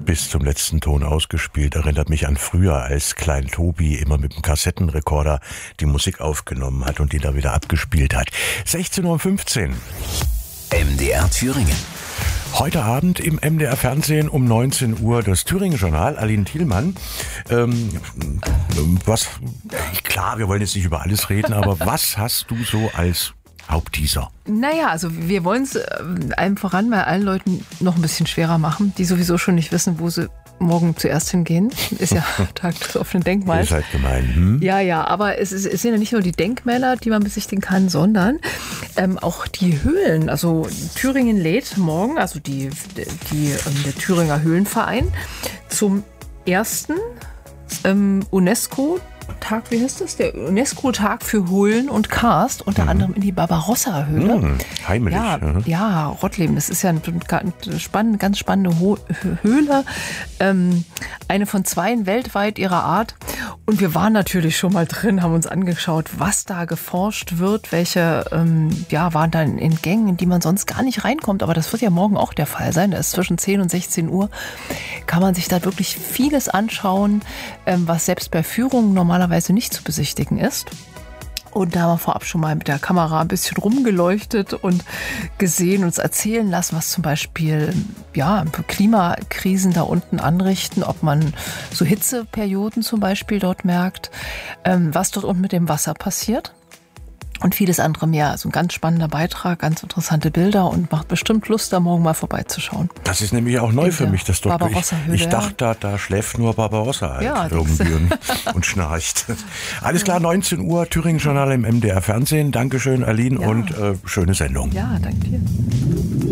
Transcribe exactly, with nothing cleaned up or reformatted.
bis zum letzten Ton ausgespielt. Erinnert mich an früher, als Klein Tobi immer mit dem Kassettenrekorder die Musik aufgenommen hat und die da wieder abgespielt hat. sechzehn Uhr fünfzehn. M D R Thüringen. Heute Abend im M D R Fernsehen um neunzehn Uhr das Thüringen-Journal. Aline Thielmann. Ähm, was, klar, wir wollen jetzt nicht über alles reden, aber was hast du so als Hauptteaser? Naja, also wir wollen es allem voran bei allen Leuten noch ein bisschen schwerer machen, die sowieso schon nicht wissen, wo sie morgen zuerst hingehen. Ist ja Tag des offenen Denkmals. Ihr seid gemein. Hm? Ja, ja, aber es, ist, es sind ja nicht nur die Denkmäler, die man besichtigen kann, sondern ähm, auch die Höhlen. Also Thüringen lädt morgen, also die, die, ähm, der Thüringer Höhlenverein, zum ersten ähm, UNESCO Tag, wie heißt das? Der UNESCO-Tag für Höhlen und Karst, unter mhm. anderem in die Barbarossa-Höhle. Mhm. Heimelig. Ja, mhm. ja, Rottleben. Das ist ja eine spannende, ganz spannende Ho- Höhle. Ähm, eine von zweien weltweit ihrer Art. Und wir waren natürlich schon mal drin, haben uns angeschaut, was da geforscht wird, welche ähm, ja, waren da in Gängen, in die man sonst gar nicht reinkommt. Aber das wird ja morgen auch der Fall sein. Da ist zwischen zehn und sechzehn Uhr. Kann man sich da wirklich vieles anschauen, ähm, was selbst bei Führungen normalerweise nicht zu besichtigen ist. Und da haben wir vorab schon mal mit der Kamera ein bisschen rumgeleuchtet und gesehen, uns erzählen lassen, was zum Beispiel ja, Klimakrisen da unten anrichten, ob man so Hitzeperioden zum Beispiel dort merkt, ähm, was dort unten mit dem Wasser passiert. Und vieles andere mehr. Also ein ganz spannender Beitrag, ganz interessante Bilder und macht bestimmt Lust, da morgen mal vorbeizuschauen. Das ist nämlich auch neu In für der mich. Das dort, ich, Barbarossa-Höhle, ich ja. dachte, da, da schläft nur Barbarossa halt Ja, irgendwie und, und schnarcht. Alles klar, neunzehn Uhr, Thüringen-Journal im M D R Fernsehen. Dankeschön, Aline, Ja. und äh, schöne Sendung. Ja, danke dir.